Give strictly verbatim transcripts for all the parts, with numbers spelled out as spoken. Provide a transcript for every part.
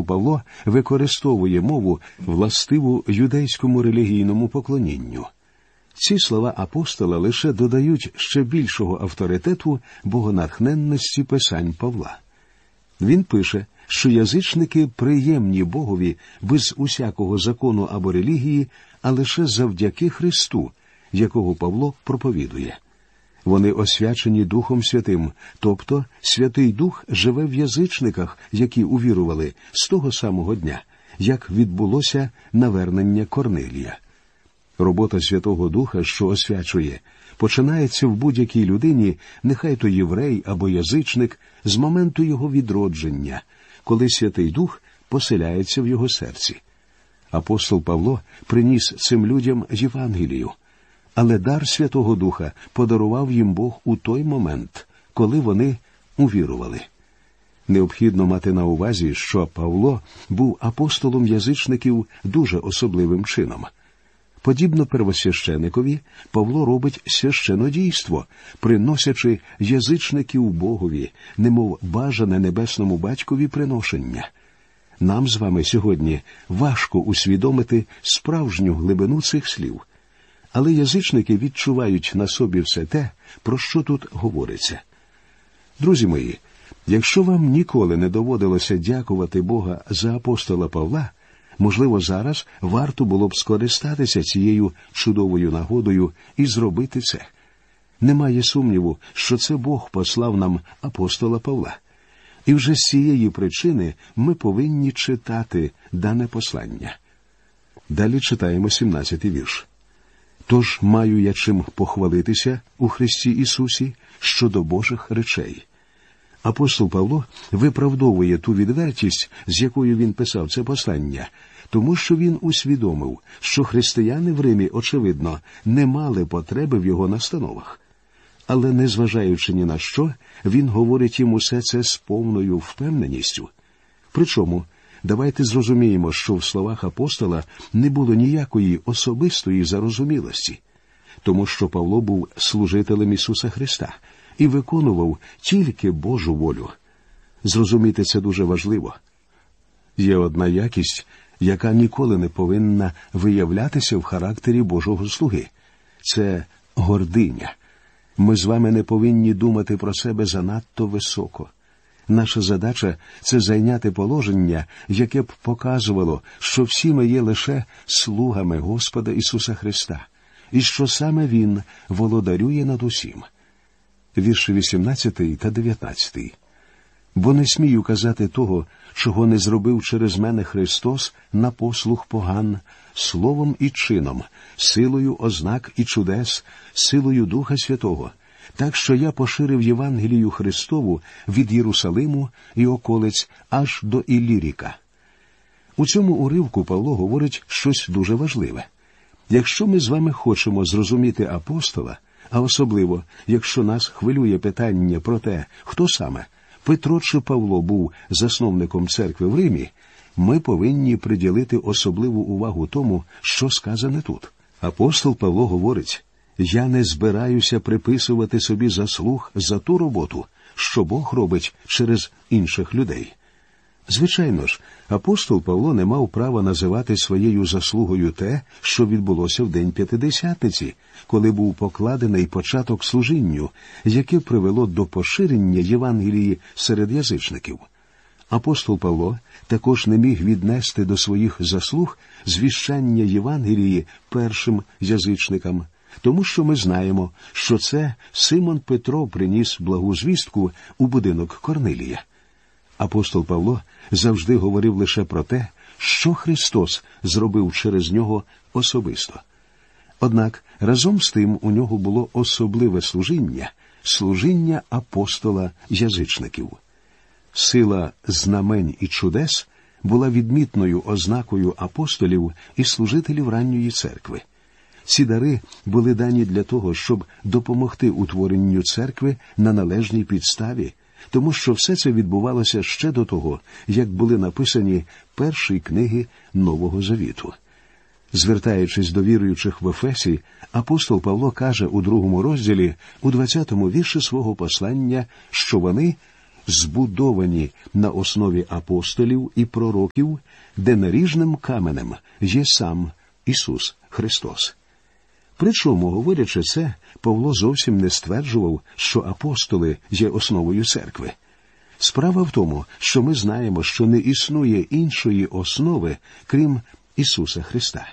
Павло використовує мову, властиву юдейському релігійному поклонінню. Ці слова апостола лише додають ще більшого авторитету богонатхненності писань Павла. Він пише, що язичники приємні Богові без усякого закону або релігії, а лише завдяки Христу, якого Павло проповідує. Вони освячені Духом Святим, тобто Святий Дух живе в язичниках, які увірували з того самого дня, як відбулося навернення Корнилія. Робота Святого Духа, що освячує, починається в будь-якій людині, нехай то єврей або язичник, з моменту його відродження, коли Святий Дух поселяється в його серці. Апостол Павло приніс цим людям Євангелію, але дар Святого Духа подарував їм Бог у той момент, коли вони увірували. Необхідно мати на увазі, що Павло був апостолом язичників дуже особливим чином. Подібно первосвященикові, Павло робить священодійство, приносячи язичників Богові, немов бажане небесному батькові приношення. Нам з вами сьогодні важко усвідомити справжню глибину цих слів. Але язичники відчувають на собі все те, про що тут говориться. Друзі мої, якщо вам ніколи не доводилося дякувати Бога за апостола Павла, можливо, зараз варто було б скористатися цією чудовою нагодою і зробити це. Немає сумніву, що це Бог послав нам апостола Павла. І вже з цієї причини ми повинні читати дане послання. Далі читаємо сімнадцятий вірш. «Тож маю я чим похвалитися у Христі Ісусі щодо Божих речей». Апостол Павло виправдовує ту відвертість, з якою він писав це послання, тому що він усвідомив, що християни в Римі, очевидно, не мали потреби в його настановах. Але, незважаючи ні на що, він говорить їм усе це з повною впевненістю. Причому, давайте зрозуміємо, що в словах апостола не було ніякої особистої зарозумілості, тому що Павло був служителем Ісуса Христа і виконував тільки Божу волю. Зрозуміти це дуже важливо. Є одна якість, яка ніколи не повинна виявлятися в характері Божого слуги. Це гординя. Ми з вами не повинні думати про себе занадто високо. Наша задача – це зайняти положення, яке б показувало, що всі ми є лише слугами Господа Ісуса Христа, і що саме Він володарює над усім. Вірші вісімнадцятий та дев'ятнадцятий. «Бо не смію казати того, чого не зробив через мене Христос на послуг поган, словом і чином, силою ознак і чудес, силою Духа Святого, так що я поширив Євангелію Христову від Єрусалиму і околиць аж до Ілліріка». У цьому уривку Павло говорить щось дуже важливе. Якщо ми з вами хочемо зрозуміти апостола, а особливо, якщо нас хвилює питання про те, хто саме, Петро чи Павло був засновником церкви в Римі, ми повинні приділити особливу увагу тому, що сказане тут. Апостол Павло говорить: «Я не збираюся приписувати собі заслуг за ту роботу, що Бог робить через інших людей». Звичайно ж, апостол Павло не мав права називати своєю заслугою те, що відбулося в день П'ятидесятниці, коли був покладений початок служінню, яке привело до поширення Євангелії серед язичників. Апостол Павло також не міг віднести до своїх заслуг звіщання Євангелії першим язичникам, тому що ми знаємо, що це Симон Петро приніс благу звістку у будинок Корнилія. Апостол Павло завжди говорив лише про те, що Христос зробив через нього особисто. Однак, разом з тим у нього було особливе служіння – служіння апостола язичників. Сила знамень і чудес була відмітною ознакою апостолів і служителів ранньої церкви. Ці дари були дані для того, щоб допомогти утворенню церкви на належній підставі, тому що все це відбувалося ще до того, як були написані перші книги Нового Завіту. Звертаючись до віруючих в Ефесі, апостол Павло каже у другому розділі, у двадцятому вірші свого послання, що вони збудовані на основі апостолів і пророків, де наріжним каменем є сам Ісус Христос. Причому, говорячи це, Павло зовсім не стверджував, що апостоли є основою церкви. Справа в тому, що ми знаємо, що не існує іншої основи, крім Ісуса Христа.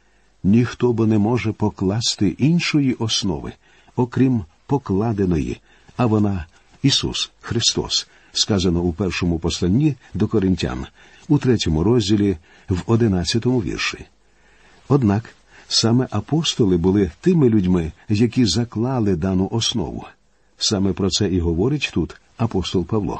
Ніхто бо не може покласти іншої основи, окрім покладеної, а вона – Ісус Христос, сказано у першому посланні до Коринтян, у третьому розділі, в одинадцятому вірші. Однак, саме апостоли були тими людьми, які заклали дану основу. Саме про це і говорить тут апостол Павло.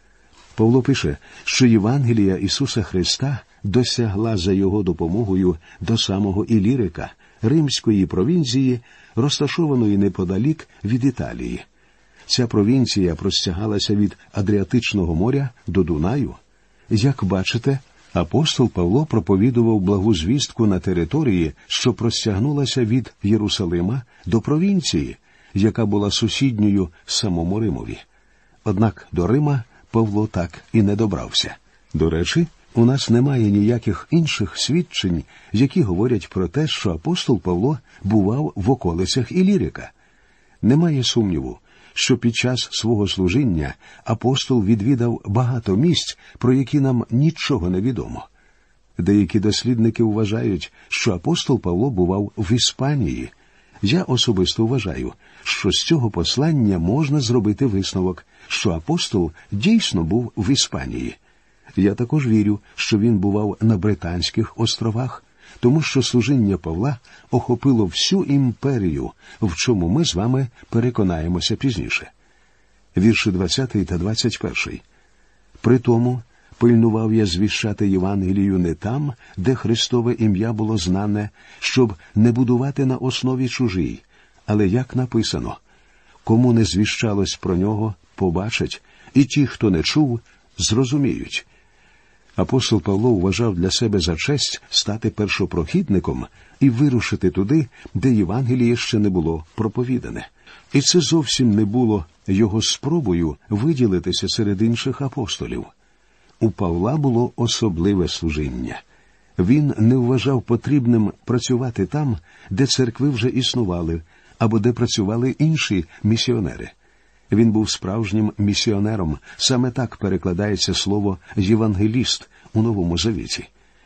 Павло пише, що Євангелія Ісуса Христа досягла за його допомогою до самого Ілірика, римської провінції, розташованої неподалік від Італії. Ця провінція простягалася від Адріатичного моря до Дунаю. Як бачите, апостол Павло проповідував благу звістку на території, що простягнулася від Єрусалима до провінції, яка була сусідньою самому Римові. Однак до Рима Павло так і не добрався. До речі, у нас немає ніяких інших свідчень, які говорять про те, що апостол Павло бував в околицях Ілірика. Немає сумніву, що під час свого служіння апостол відвідав багато місць, про які нам нічого не відомо. Деякі дослідники вважають, що апостол Павло бував в Іспанії. Я особисто вважаю, що з цього послання можна зробити висновок, що апостол дійсно був в Іспанії. Я також вірю, що він бував на Британських островах, тому що служіння Павла охопило всю імперію, в чому ми з вами переконаємося пізніше. Вірші двадцятий та двадцять перший. «Притому пильнував я звіщати Євангелію не там, де Христове ім'я було знане, щоб не будувати на основі чужій, але як написано, кому не звіщалось про нього, побачать, і ті, хто не чув, зрозуміють». Апостол Павло вважав для себе за честь стати першопрохідником і вирушити туди, де Євангеліє ще не було проповідане. І це зовсім не було його спробою виділитися серед інших апостолів. У Павла було особливе служіння. Він не вважав потрібним працювати там, де церкви вже існували, або де працювали інші місіонери. Він був справжнім місіонером, саме так перекладається слово «євангеліст» у Новому Завіті.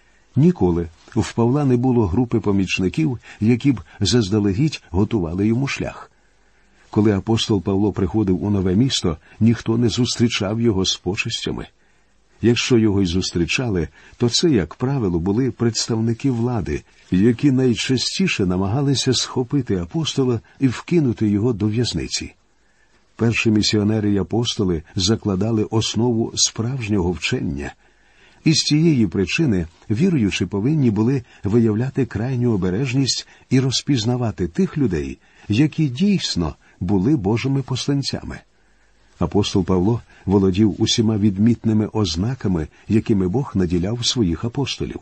Ніколи в Павла не було групи помічників, які б заздалегідь готували йому шлях. Коли апостол Павло приходив у нове місто, ніхто не зустрічав його з почестями. Якщо його й зустрічали, то це, як правило, були представники влади, які найчастіше намагалися схопити апостола і вкинути його до в'язниці. Перші місіонери й апостоли закладали основу справжнього вчення. І з цієї причини віруючі повинні були виявляти крайню обережність і розпізнавати тих людей, які дійсно були Божими посланцями. Апостол Павло володів усіма відмітними ознаками, якими Бог наділяв своїх апостолів.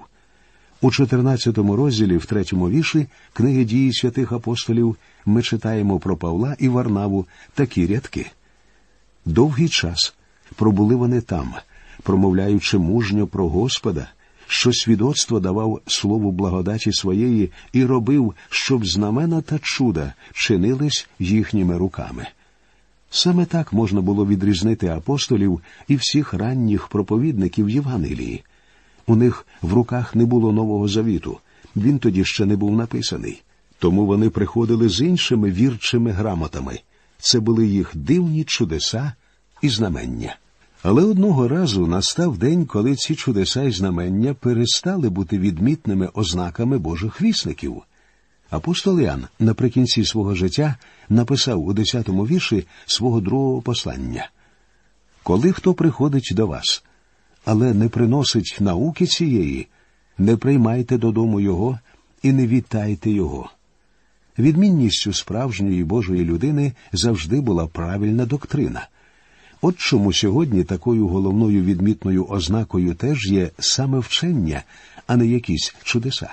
У чотирнадцятому розділі, в третьому вірші книги «Дії святих апостолів» ми читаємо про Павла і Варнаву такі рядки. «Довгий час пробули вони там, промовляючи мужньо про Господа, що свідоцтво давав слову благодаті своєї і робив, щоб знамена та чуда чинились їхніми руками». Саме так можна було відрізнити апостолів і всіх ранніх проповідників Євангелії. У них в руках не було Нового Завіту, він тоді ще не був написаний. Тому вони приходили з іншими вірчими грамотами. Це були їх дивні чудеса і знамення. Але одного разу настав день, коли ці чудеса і знамення перестали бути відмітними ознаками Божих вісників. Апостол Іоанн наприкінці свого життя написав у десятому вірші свого другого послання. «Коли хто приходить до вас, але не приносить науки цієї, не приймайте додому його і не вітайте його». Відмінністю справжньої Божої людини завжди була правильна доктрина. От чому сьогодні такою головною відмітною ознакою теж є саме вчення, а не якісь чудеса.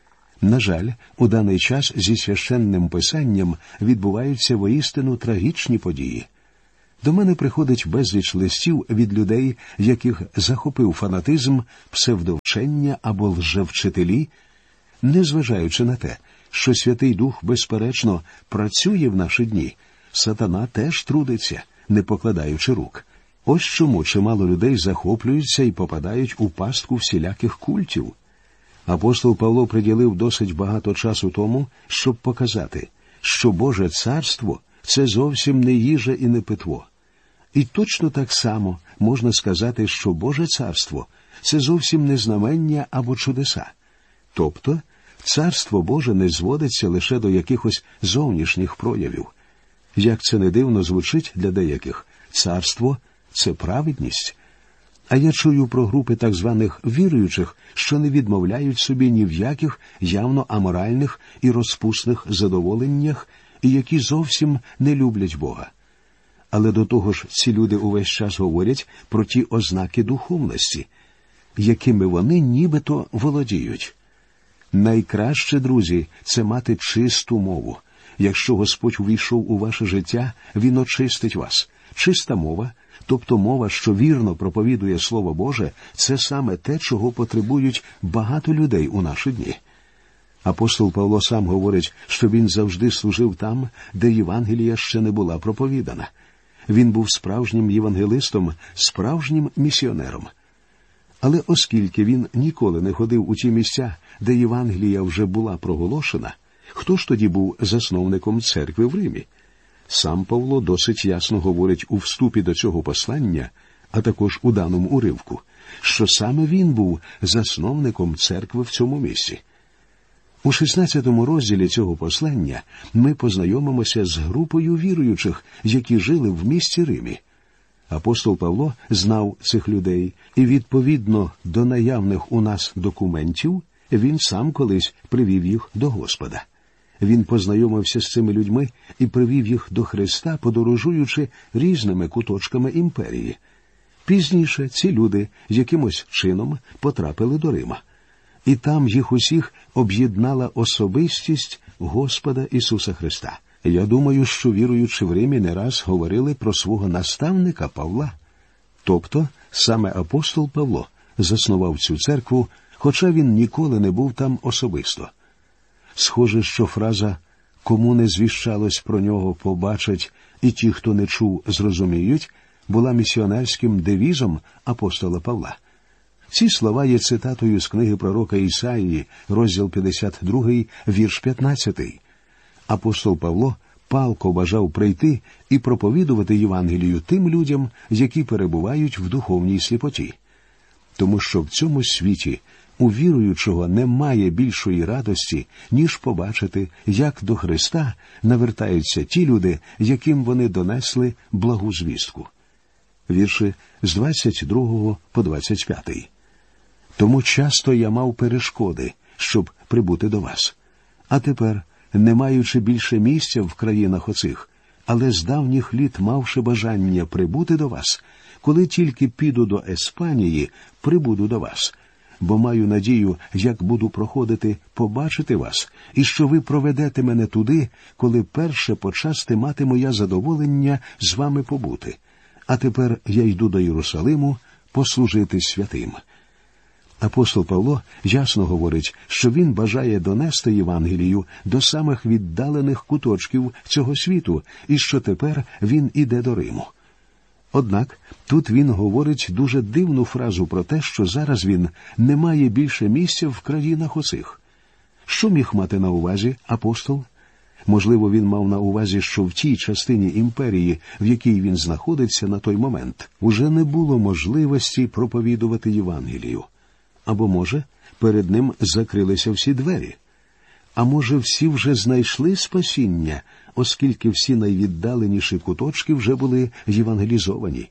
На жаль, у даний час зі священним писанням відбуваються воістину трагічні події. До мене приходить безліч листів від людей, яких захопив фанатизм, псевдовчення або лжевчителі, незважаючи на те, що Святий Дух, безперечно, працює в наші дні, сатана теж трудиться, не покладаючи рук. Ось чому чимало людей захоплюються і попадають у пастку всіляких культів. Апостол Павло приділив досить багато часу тому, щоб показати, що Боже царство – це зовсім не їжа і не питво. І точно так само можна сказати, що Боже царство – це зовсім не знамення або чудеса. Тобто, царство Боже не зводиться лише до якихось зовнішніх проявів. Як це не дивно звучить для деяких, царство – це праведність. А я чую про групи так званих віруючих, що не відмовляють собі ні в яких явно аморальних і розпусних задоволеннях, і які зовсім не люблять Бога. Але до того ж ці люди увесь час говорять про ті ознаки духовності, якими вони нібито володіють. Найкраще, друзі, це мати чисту мову. Якщо Господь увійшов у ваше життя, Він очистить вас. Чиста мова, тобто мова, що вірно проповідує Слово Боже, це саме те, чого потребують багато людей у наші дні. Апостол Павло сам говорить, що він завжди служив там, де Євангелія ще не була проповідана. Він був справжнім євангелистом, справжнім місіонером. Але оскільки він ніколи не ходив у ті місця, де Євангелія вже була проголошена, хто ж тоді був засновником церкви в Римі? Сам Павло досить ясно говорить у вступі до цього послання, а також у даному уривку, що саме він був засновником церкви в цьому місці. У шістнадцятому розділі цього послання ми познайомимося з групою віруючих, які жили в місті Римі. Апостол Павло знав цих людей, і відповідно до наявних у нас документів, він сам колись привів їх до Господа. Він познайомився з цими людьми і привів їх до Христа, подорожуючи різними куточками імперії. Пізніше ці люди якимось чином потрапили до Рима. І там їх усіх об'єднала особистість Господа Ісуса Христа. Я думаю, що віруючи в Римі не раз говорили про свого наставника Павла. Тобто, саме апостол Павло заснував цю церкву, хоча він ніколи не був там особисто. Схоже, що фраза «кому не звіщалось про нього, побачать, і ті, хто не чув, зрозуміють» була місіонерським девізом апостола Павла. Ці слова є цитатою з книги пророка Ісаїї, розділ п'ятдесят другий, вірш п'ятнадцятий. Апостол Павло палко бажав прийти і проповідувати Євангелію тим людям, які перебувають в духовній сліпоті. Тому що в цьому світі у віруючого немає більшої радості, ніж побачити, як до Христа навертаються ті люди, яким вони донесли благу звістку. Вірші з двадцять другого по двадцять п'ятий. Тому часто я мав перешкоди, щоб прибути до вас. А тепер, не маючи більше місця в країнах оцих, але з давніх літ мавши бажання прибути до вас, коли тільки піду до Еспанії, прибуду до вас. Бо маю надію, як буду проходити, побачити вас, і що ви проведете мене туди, коли перше почасти матиму я задоволення з вами побути. А тепер я йду до Єрусалиму послужити святим. Апостол Павло ясно говорить, що він бажає донести Євангелію до самих віддалених куточків цього світу, і що тепер він іде до Риму. Однак тут він говорить дуже дивну фразу про те, що зараз він не має більше місця в країнах оцих. Що міг мати на увазі апостол? Можливо, він мав на увазі, що в тій частині імперії, в якій він знаходиться на той момент, уже не було можливості проповідувати Євангелію. Або, може, перед ним закрилися всі двері. А може, всі вже знайшли спасіння, оскільки всі найвіддаленіші куточки вже були євангелізовані.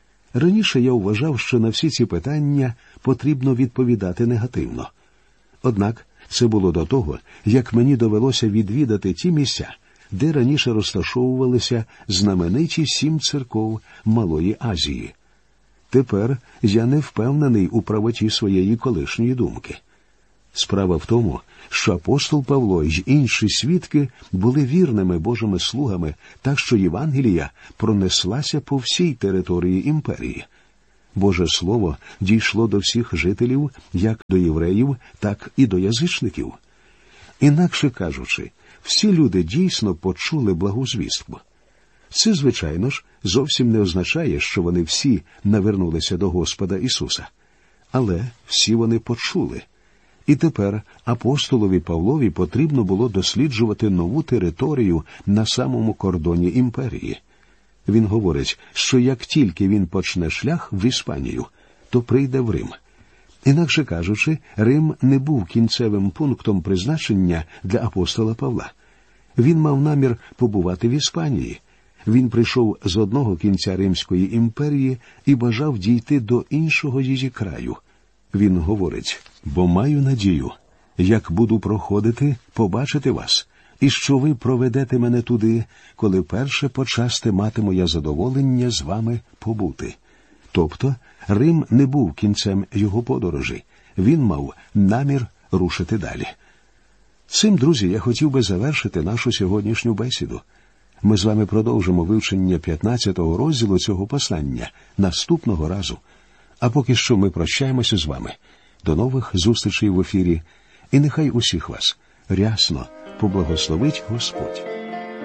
Раніше я вважав, що на всі ці питання потрібно відповідати негативно. Однак це було до того, як мені довелося відвідати ті місця, де раніше розташовувалися знамениті сім церков Малої Азії. Тепер я не впевнений у правоті своєї колишньої думки. Справа в тому, що апостол Павло й інші свідки були вірними Божими слугами, так що Євангелія пронеслася по всій території імперії. Боже Слово дійшло до всіх жителів, як до євреїв, так і до язичників. Інакше кажучи, всі люди дійсно почули благу звістку. Це, звичайно ж, зовсім не означає, що вони всі навернулися до Господа Ісуса. Але всі вони почули. І тепер апостолові Павлові потрібно було досліджувати нову територію на самому кордоні імперії. Він говорить, що як тільки він почне шлях в Іспанію, то прийде в Рим. Інакше кажучи, Рим не був кінцевим пунктом призначення для апостола Павла. Він мав намір побувати в Іспанії. Він прийшов з одного кінця Римської імперії і бажав дійти до іншого її краю. Він говорить: «Бо маю надію, як буду проходити, побачити вас, і що ви проведете мене туди, коли перше почасти матиму я задоволення з вами побути». Тобто Рим не був кінцем його подорожі. Він мав намір рушити далі. Цим, друзі, я хотів би завершити нашу сьогоднішню бесіду. Ми з вами продовжимо вивчення п'ятнадцятого розділу цього послання наступного разу. А поки що ми прощаємося з вами. До нових зустрічей в ефірі. І нехай усіх вас рясно поблагословить Господь.